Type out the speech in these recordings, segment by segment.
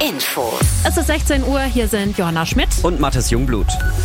Infos. Es ist 16 Uhr, hier sind Johanna Schmidt und Mathis Jungblut.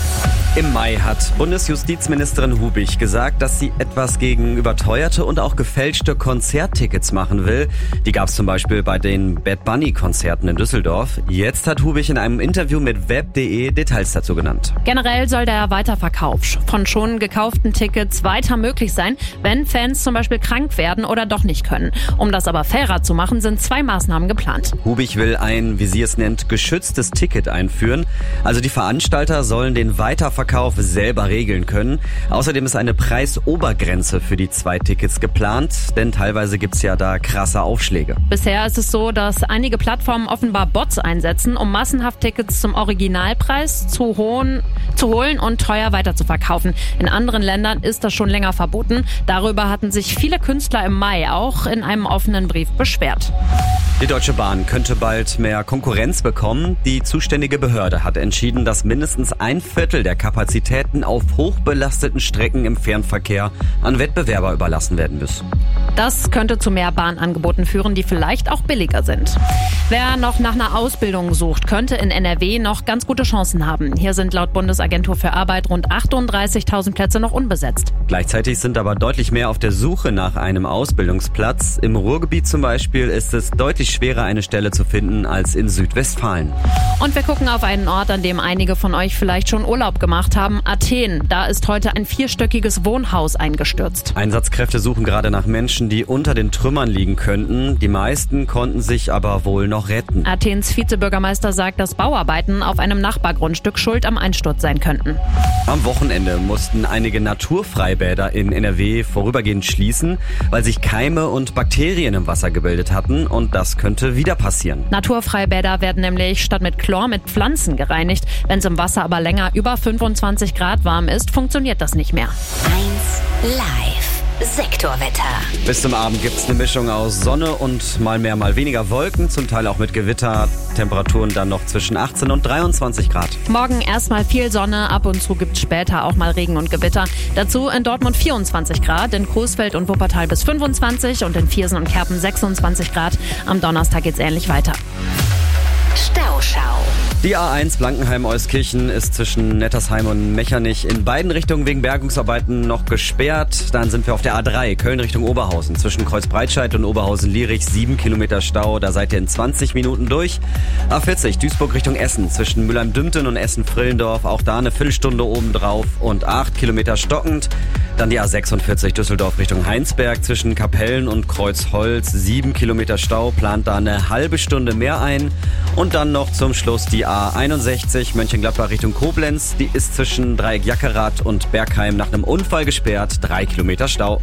Im Mai hat Bundesjustizministerin Hubig gesagt, dass sie etwas gegen überteuerte und auch gefälschte Konzerttickets machen will. Die gab es zum Beispiel bei den Bad Bunny-Konzerten in Düsseldorf. Jetzt hat Hubig in einem Interview mit web.de Details dazu genannt. Generell soll der Weiterverkauf von schon gekauften Tickets weiter möglich sein, wenn Fans zum Beispiel krank werden oder doch nicht können. Um das aber fairer zu machen, sind 2 Maßnahmen geplant. Hubig will ein, wie sie es nennt, geschütztes Ticket einführen. Also die Veranstalter sollen den Weiterverkauf selber regeln können. Außerdem ist eine Preisobergrenze für die 2 Tickets geplant, denn teilweise gibt's ja da krasse Aufschläge. Bisher ist es so, dass einige Plattformen offenbar Bots einsetzen, um massenhaft Tickets zum Originalpreis zu holen und teuer weiterzuverkaufen. In anderen Ländern ist das schon länger verboten. Darüber hatten sich viele Künstler im Mai auch in einem offenen Brief beschwert. Die Deutsche Bahn könnte bald mehr Konkurrenz bekommen. Die zuständige Behörde hat entschieden, dass mindestens 1/4 der Kapazitäten auf hochbelasteten Strecken im Fernverkehr an Wettbewerber überlassen werden müssen. Das könnte zu mehr Bahnangeboten führen, die vielleicht auch billiger sind. Wer noch nach einer Ausbildung sucht, könnte in NRW noch ganz gute Chancen haben. Hier sind laut Bundesagentur für Arbeit rund 38.000 Plätze noch unbesetzt. Gleichzeitig sind aber deutlich mehr auf der Suche nach einem Ausbildungsplatz. Im Ruhrgebiet zum Beispiel ist es deutlich schwerer, eine Stelle zu finden als in Südwestfalen. Und wir gucken auf einen Ort, an dem einige von euch vielleicht schon Urlaub gemacht haben. Athen. Da ist heute ein 4-stöckiges Wohnhaus eingestürzt. Einsatzkräfte suchen gerade nach Menschen, die unter den Trümmern liegen könnten. Die meisten konnten sich aber wohl noch retten. Athens Vizebürgermeister sagt, dass Bauarbeiten auf einem Nachbargrundstück schuld am Einsturz sein könnten. Am Wochenende mussten einige Naturfreibäder in NRW vorübergehend schließen, weil sich Keime und Bakterien im Wasser gebildet hatten, und das könnte wieder passieren. Naturfreibäder werden nämlich statt mit Chlor mit Pflanzen gereinigt. Wenn es im Wasser aber länger über 25 Grad warm ist, funktioniert das nicht mehr. 1 Live. Sektorwetter. Bis zum Abend gibt's eine Mischung aus Sonne und mal mehr, mal weniger Wolken, zum Teil auch mit Gewitter. Temperaturen dann noch zwischen 18 und 23 Grad. Morgen erstmal viel Sonne, ab und zu gibt's später auch mal Regen und Gewitter. Dazu in Dortmund 24 Grad, in Coesfeld und Wuppertal bis 25 und in Viersen und Kerpen 26 Grad. Am Donnerstag geht's ähnlich weiter. Stauschau. Die A1 Blankenheim-Euskirchen ist zwischen Nettersheim und Mechernich in beiden Richtungen wegen Bergungsarbeiten noch gesperrt. Dann sind wir auf der A3 Köln Richtung Oberhausen. Zwischen Kreuzbreitscheid und Oberhausen-Lierich 7 Kilometer Stau. Da seid ihr in 20 Minuten durch. A40 Duisburg Richtung Essen. Zwischen Mülheim-Dümpten und Essen-Frillendorf. Auch da eine Viertelstunde obendrauf und 8 Kilometer stockend. Dann die A46 Düsseldorf Richtung Heinsberg. Zwischen Kapellen und Kreuzholz 7 Kilometer Stau. Plant da eine halbe Stunde mehr ein. Und dann noch zum Schluss die A61 Mönchengladbach Richtung Koblenz. Die ist zwischen Dreieck Jackerath und Bergheim nach einem Unfall gesperrt. 3 Kilometer Stau.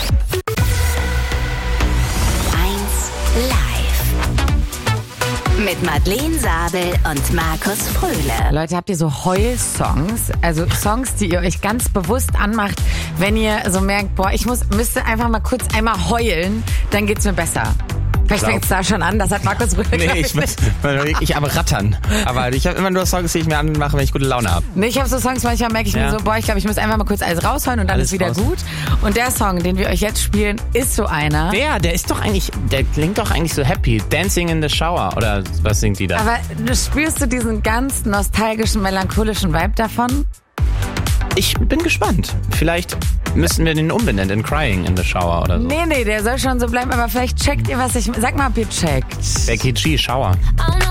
1 Live. Mit Madeleine Sabel und Markus Fröhle. Leute, habt ihr so Heul-Songs? Also Songs, die ihr euch ganz bewusst anmacht, wenn ihr so merkt, boah, müsste einfach mal kurz einmal heulen, dann geht's mir besser. Vielleicht fängt es da schon an, das hat Markus Brügge. Nee, ich am Rattern. Aber ich habe immer nur Songs, die ich mir anmache, wenn ich gute Laune habe. Nee, ich habe so Songs, manchmal merke ich mir so, boah, ich glaube, ich muss einfach mal kurz alles rausholen und dann alles ist wieder raus. Gut. Und der Song, den wir euch jetzt spielen, ist so einer. Der klingt doch eigentlich so happy. Dancing in the Shower, oder was singt die da? Aber spürst du diesen ganz nostalgischen, melancholischen Vibe davon? Ich bin gespannt. Vielleicht müssen wir den umbenennen in Crying in the Shower oder so. Nee, der soll schon so bleiben, aber vielleicht checkt ihr, was ich... Sag mal, ob ihr checkt. Becky G, Shower.